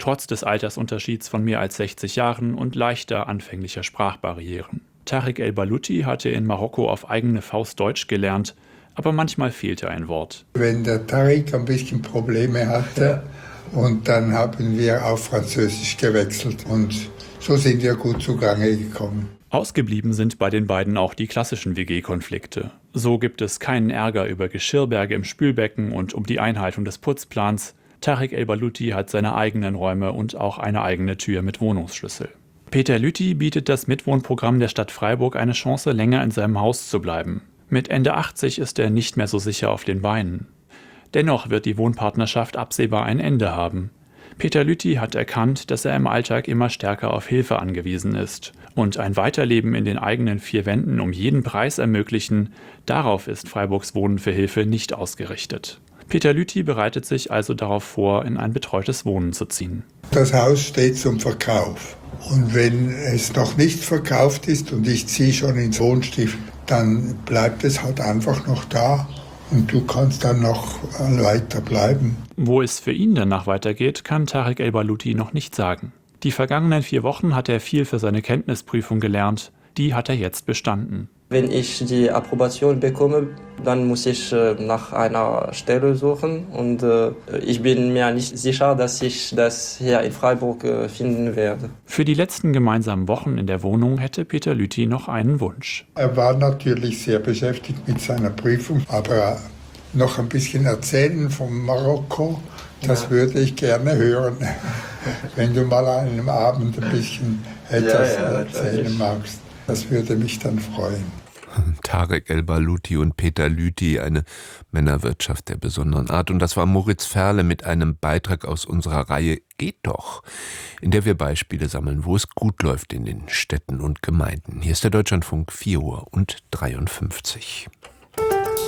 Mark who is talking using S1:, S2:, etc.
S1: trotz des Altersunterschieds von mehr als 60 Jahren und leichter anfänglicher Sprachbarrieren. Tarek El Baluti hatte in Marokko auf eigene Faust Deutsch gelernt, aber manchmal fehlte ein Wort.
S2: Wenn der Tarek ein bisschen Probleme hatte, und dann haben wir auf Französisch gewechselt und so sind wir gut zugange gekommen.
S1: Ausgeblieben sind bei den beiden auch die klassischen WG-Konflikte. So gibt es keinen Ärger über Geschirrberge im Spülbecken und um die Einhaltung des Putzplans. Tarek El Baluti hat seine eigenen Räume und auch eine eigene Tür mit Wohnungsschlüssel. Peter Lüthi bietet das Mitwohnprogramm der Stadt Freiburg eine Chance, länger in seinem Haus zu bleiben. Mit Ende 80 ist er nicht mehr so sicher auf den Beinen. Dennoch wird die Wohnpartnerschaft absehbar ein Ende haben. Peter Lüthi hat erkannt, dass er im Alltag immer stärker auf Hilfe angewiesen ist. Und ein Weiterleben in den eigenen vier Wänden um jeden Preis ermöglichen, darauf ist Freiburgs Wohnen für Hilfe nicht ausgerichtet. Peter Lüthi bereitet sich also darauf vor, in ein betreutes Wohnen zu ziehen.
S2: Das Haus steht zum Verkauf. Und wenn es noch nicht verkauft ist und ich ziehe schon ins Wohnstift, dann bleibt es halt einfach noch da. Und du kannst dann noch weiter bleiben.
S1: Wo es für ihn danach weitergeht, kann Tarek El Baluti noch nicht sagen. Die vergangenen 4 Wochen hat er viel für seine Kenntnisprüfung gelernt. Die hat er jetzt bestanden.
S3: Wenn ich die Approbation bekomme, dann muss ich nach einer Stelle suchen. Und ich bin mir nicht sicher, dass ich das hier in Freiburg finden werde.
S1: Für die letzten gemeinsamen Wochen in der Wohnung hätte Peter Lüthi noch einen Wunsch.
S2: Er war natürlich sehr beschäftigt mit seiner Prüfung, aber noch ein bisschen erzählen von Marokko, das würde ich gerne hören. Wenn du mal an einem Abend ein bisschen etwas erzählen magst, das würde mich dann freuen.
S4: Tarek El Baluti und Peter Lüthi, eine Männerwirtschaft der besonderen Art. Und das war Moritz Ferle mit einem Beitrag aus unserer Reihe Geht doch, in der wir Beispiele sammeln, wo es gut läuft in den Städten und Gemeinden. Hier ist der Deutschlandfunk, 4:53 Uhr.